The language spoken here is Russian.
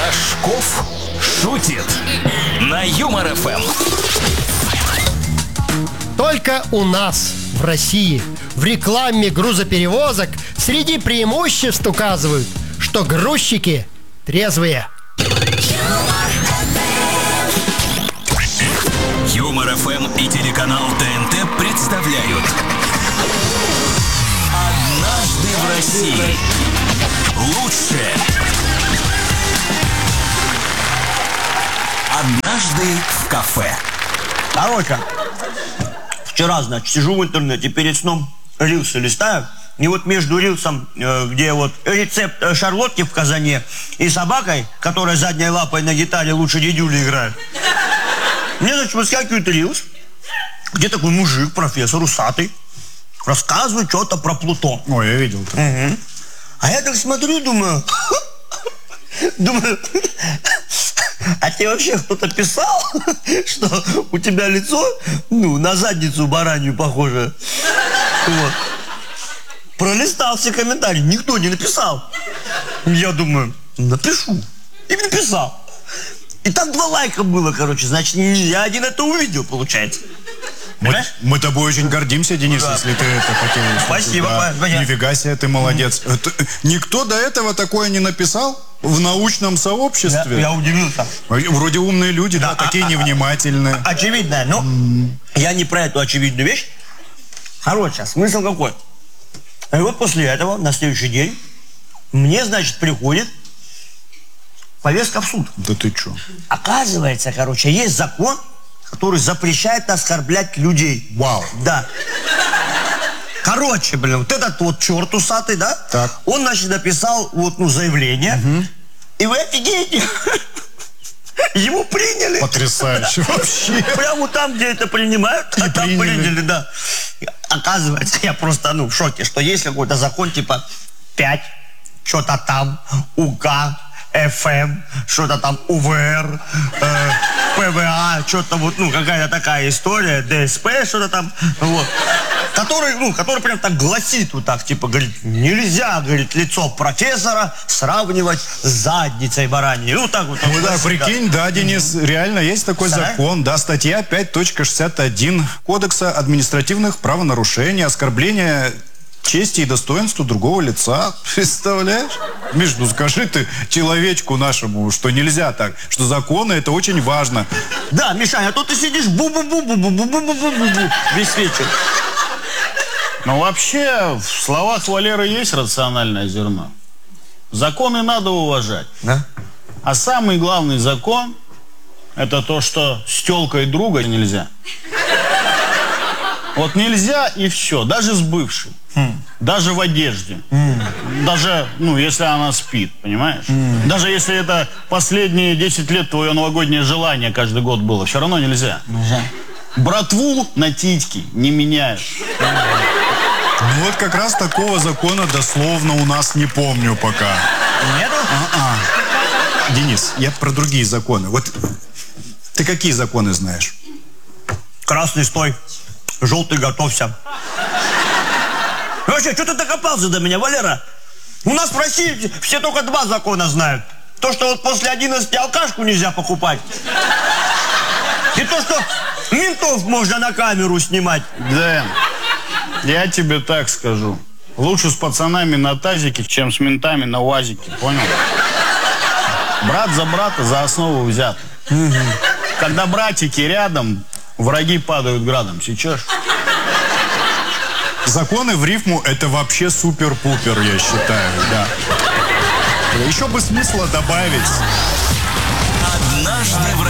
Рожков шутит на Юмор ФМ. Только у нас, в России, в рекламе грузоперевозок среди преимуществ указывают, что грузчики трезвые. Юмор ФМ и телеканал ТНТ представляют «Однажды в России». Лучшее. Однажды в кафе. Короче, вчера, значит, сижу в интернете, перед сном рилсы листаю, и вот между рилсом, где вот рецепт шарлотки в казане, и собакой, которая задней лапой на гитаре лучше дедюли играет, мне, значит, выскакивает рилс, где такой мужик, профессор, усатый, рассказывает что-то про Плутон. Ой, я видел это. Угу. А я так смотрю, думаю, а тебе вообще кто-то писал, что у тебя лицо, на задницу баранью похоже? Вот. Пролистал все комментарии, никто не написал. Я думаю, напишу. И написал. И там 2 лайка было, короче, значит, я один это увидел, получается. Мы тобой очень гордимся, Денис, да. Если ты это хотел. Спасибо, да. Нифига себе, ты молодец. Никто до этого такое не написал в научном сообществе? Я удивился. Вроде умные люди, да, такие невнимательные. Очевидно, но я не про эту очевидную вещь. Короче, смысл какой? И вот после этого, на следующий день, мне, значит, приходит повестка в суд. Да ты чё? Оказывается, короче, есть закон, который запрещает оскорблять людей. Вау. Да. Короче, вот этот вот черт усатый, да? Так. Он, значит, написал заявление. Угу. И вы офигеете? Ему приняли. Потрясающе вообще. Прямо там, где это принимают, там приняли, да. Оказывается, я просто, в шоке, что есть какой-то закон, типа 5, что-то там, УК, ФМ, что-то там УВР, ПВА, что-то вот, какая-то такая история, ДСП, что-то там, вот. Который прям так гласит, вот так, типа, говорит, нельзя, говорит, лицо профессора сравнивать с задницей бараньей. Так вот. Ну да, прикинь, да, Денис, реально есть такой закон, да, статья 5.61 Кодекса административных правонарушений, оскорбления чести и достоинству другого лица. Представляешь? Миш, скажи ты человечку нашему, что нельзя так, что законы это очень важно. Да, Мишаня, а то ты сидишь бу-бу-бу-бу-бу-бу-бу-бу-бу весь вечер. Но вообще в словах Валеры есть рациональное зерно. Законы надо уважать. Да? А самый главный закон это то, что с тёлкой друга нельзя. Вот нельзя и все, даже с бывшей. Даже в одежде. Даже, если она спит, понимаешь? Даже если это последние 10 лет твое новогоднее желание каждый год было, все равно нельзя. Братву на титьки не меняют. Вот как раз такого закона дословно у нас не помню пока. Нету? Денис, я про другие законы. Вот ты какие законы знаешь? Красный стой, желтый готовься. Вообще, что ты докопался до меня, Валера? У нас в России все только 2 закона знают. То, что вот после 11 алкашку нельзя покупать. И то, что ментов можно на камеру снимать. Дэн, я тебе так скажу. Лучше с пацанами на тазике, чем с ментами на УАЗике, понял? Брат за брата за основу взят. Когда братики рядом, враги падают градом. Сейчас. Законы в рифму это вообще супер-пупер, я считаю, да. Еще бы смысла добавить. Однажды в